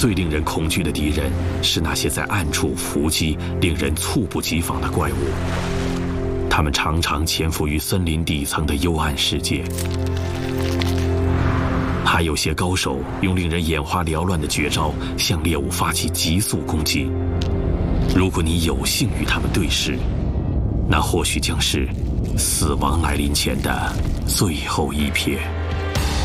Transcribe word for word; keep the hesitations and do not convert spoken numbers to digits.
最令人恐惧的敌人是那些在暗处伏击、令人猝不及防的怪物。他们常常潜伏于森林底层的幽暗世界。还有些高手用令人眼花缭乱的绝招向猎物发起急速攻击。如果你有幸与他们对视，那或许将是死亡来临前的最后一瞥。